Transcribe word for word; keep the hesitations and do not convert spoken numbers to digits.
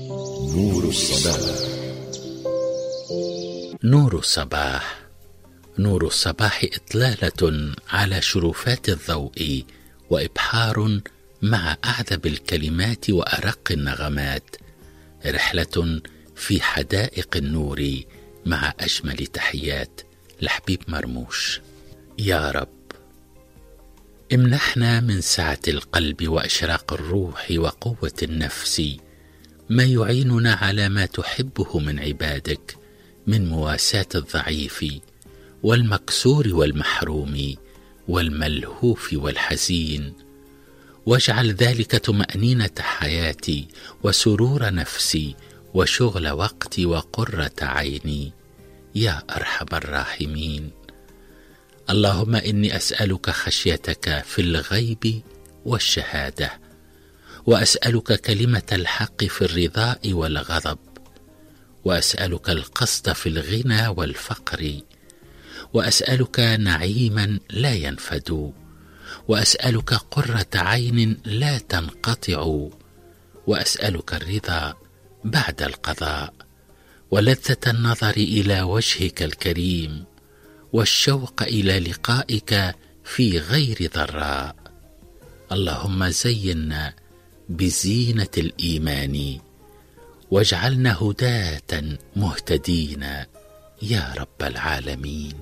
نور الصباح. نور الصباح. نور الصباح إطلالة على شرفات الضوء وإبحار مع أعذب الكلمات وأرق النغمات، رحلة في حدائق النور مع أجمل تحيات لحبيب مرموش. يا رب امنحنا من سعة القلب وإشراق الروح وقوة النفس ما يعيننا على ما تحبه من عبادك من مواساة الضعيف والمكسور والمحروم والملهوف والحزين، واجعل ذلك طمأنينة حياتي وسرور نفسي وشغل وقتي وقرة عيني يا أرحم الراحمين. اللهم إني أسألك خشيتك في الغيب والشهادة، وأسألك كلمة الحق في الرضاء والغضب، وأسألك القصد في الغنى والفقر، وأسألك نعيما لا ينفد، وأسألك قرة عين لا تنقطع، وأسألك الرضا بعد القضاء، ولذة النظر إلى وجهك الكريم، والشوق إلى لقائك في غير ضراء. اللهم زينا بزينة الإيمان، واجعلنا هداة مهتدين يا رب العالمين.